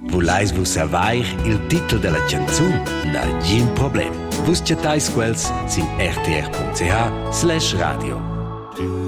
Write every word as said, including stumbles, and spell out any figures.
Vulais vus avair il titolo della canzun? N'agin problem. Vus chatais quels sin r t r punct c h slash radio.